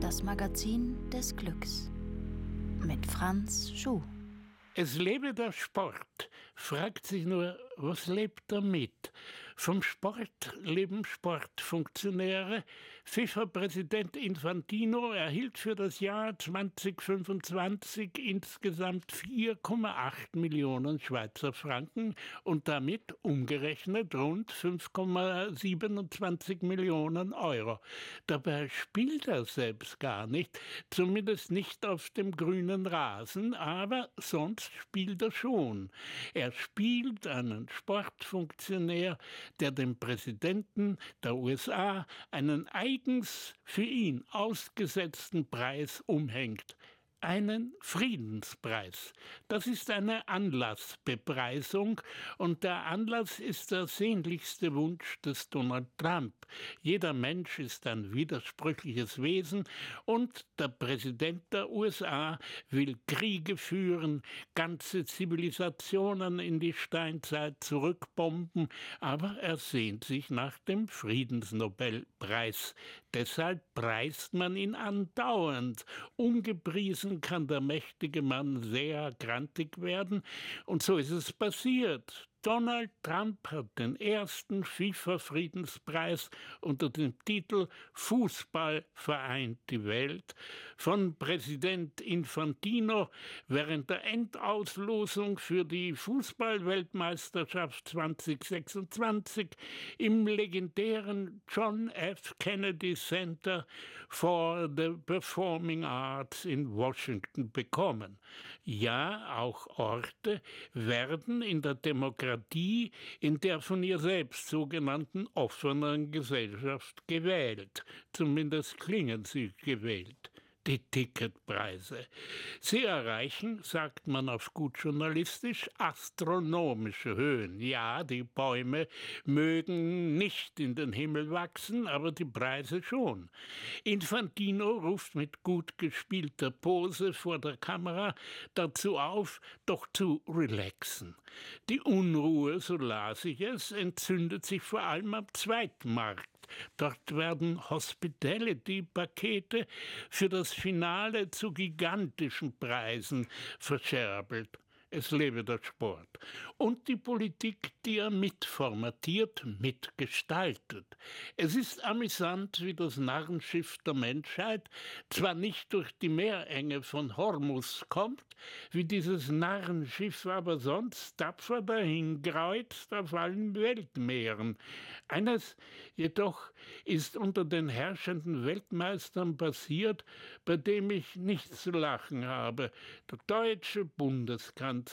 Das Magazin des Glücks mit Franz Schuh. Es lebe der Sport, fragt sich nur, was lebt damit? Vom Sport leben Sportfunktionäre. FIFA-Präsident Infantino erhielt für das Jahr 2025 insgesamt 4,8 Millionen Schweizer Franken und damit umgerechnet rund 5,27 Millionen Euro. Dabei spielt er selbst gar nicht, zumindest nicht auf dem grünen Rasen, aber sonst spielt er schon. Er spielt einen Sportfunktionär, der dem Präsidenten der USA einen eigens für ihn ausgesetzten Preis umhängt. Einen Friedenspreis. Das ist eine Anlassbepreisung und der Anlass ist der sehnlichste Wunsch des Donald Trump. Jeder Mensch ist ein widersprüchliches Wesen und der Präsident der USA will Kriege führen, ganze Zivilisationen in die Steinzeit zurückbomben, aber er sehnt sich nach dem Friedensnobelpreis. Deshalb preist man ihn andauernd. Ungepriesen kann der mächtige Mann sehr grantig werden. Und so ist es passiert. Donald Trump hat den ersten FIFA-Friedenspreis unter dem Titel Fußball vereint die Welt von Präsident Infantino während der Endauslosung für die Fußball-Weltmeisterschaft 2026 im legendären John F. Kennedy Center for the Performing Arts in Washington bekommen. Ja, auch Orte werden in der Demokratie in der von ihr selbst sogenannten offenen Gesellschaft gewählt. Zumindest klingen sie gewählt. Die Ticketpreise. Sie erreichen, sagt man auf gut journalistisch, astronomische Höhen. Ja, die Bäume mögen nicht in den Himmel wachsen, aber die Preise schon. Infantino ruft mit gut gespielter Pose vor der Kamera dazu auf, doch zu relaxen. Die Unruhe, so las ich es, entzündet sich vor allem am Zweitmarkt. Dort werden Hospitality-Pakete für das Finale zu gigantischen Preisen verscherbelt. Es lebe der Sport. Und die Politik, die er mitformatiert, mitgestaltet. Es ist amüsant, wie das Narrenschiff der Menschheit zwar nicht durch die Meerenge von Hormuz kommt, wie dieses Narrenschiff aber sonst tapfer dahinkreuzt auf allen Weltmeeren. Eines jedoch ist unter den herrschenden Weltmeistern passiert, bei dem ich nicht zu lachen habe. Der deutsche Bundeskanzler